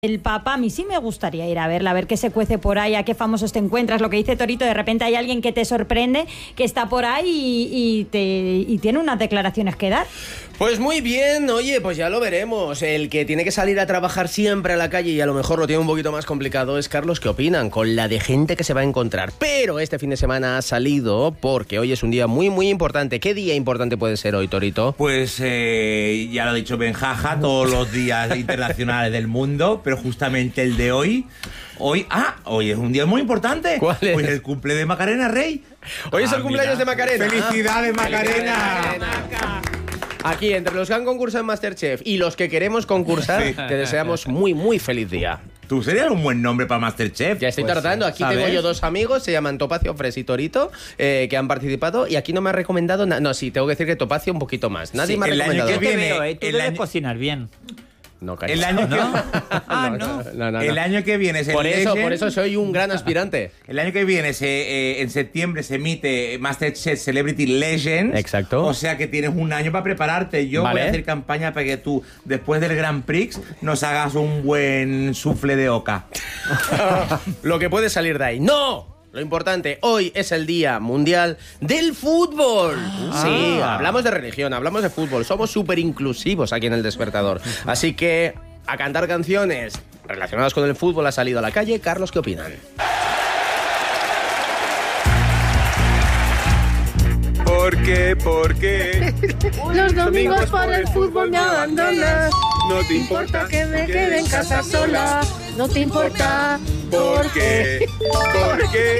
El Papa, a mí sí me gustaría ir a verla, a ver qué se cuece por ahí, a qué famosos te encuentras. Lo que dice Torito, de repente hay alguien que te sorprende, que está por ahí y tiene unas declaraciones que dar. Pues muy bien, oye, pues ya lo veremos. El que tiene que salir a trabajar siempre a la calle y a lo mejor lo tiene un poquito más complicado es Carlos. ¿Qué opinan? Con la de gente que se va a encontrar. Pero este fin de semana ha salido porque hoy es un día muy, muy importante. ¿Qué día importante puede ser hoy, Torito? Pues ya lo ha dicho Benjaja, todos los días internacionales del mundo, pero justamente el de hoy es un día muy importante. ¿Cuál es? Hoy es el cumple de Macarena Rey. Hoy es el cumpleaños de Macarena. ¡Felicidades, Macarena! Aquí, entre los que han concursado en Masterchef y los que queremos concursar, Sí. te deseamos muy, muy feliz día. Tú serías un buen nombre para Masterchef. Ya estoy Pues, tratando. Aquí ¿sabes? tengo yo dos amigos, se llaman Topacio, Fres y Torito, que han participado y aquí no me ha recomendado nada. No, sí, tengo que decir que Topacio un poquito más. Nadie Sí, me ha el año recomendado. que viene, Tú el debes año- cocinar bien. No, cariño. El año que... No. El año que viene es el Por Legend. eso soy un gran aspirante. El año que viene, en septiembre, se emite Masterchef Celebrity Legend. Exacto. O sea que tienes un año para prepararte. Yo Vale. voy a hacer campaña para que tú, después del Grand Prix, nos hagas un buen soufflé de oca. Lo que puede salir de ahí. ¡No! Lo importante, hoy es el Día Mundial del Fútbol. Sí, hablamos de religión, hablamos de fútbol. Somos súper inclusivos aquí en El Despertador. Así que a cantar canciones relacionadas con el fútbol ha salido a la calle. Carlos, ¿qué opinan? ¿Por qué? ¿Por qué? Los domingos por el fútbol me abandonas. No te No importa que me quede en casa sola. No te importa. ¿Por qué? ¿Por qué?